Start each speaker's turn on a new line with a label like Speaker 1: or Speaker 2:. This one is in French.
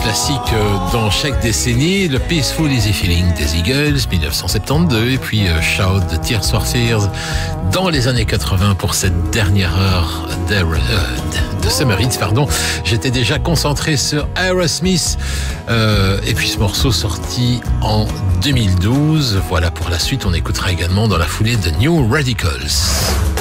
Speaker 1: classiques dans chaque décennie. Le Peaceful Easy Feeling des Eagles, 1972, et puis Shout de Tears for Fears dans les années 80 pour cette dernière heure de Summer Hits, pardon. J'étais déjà concentré sur Aerosmith, et puis ce morceau sorti en 2012. Voilà, pour la suite, on écoutera également dans la foulée de New Radicals.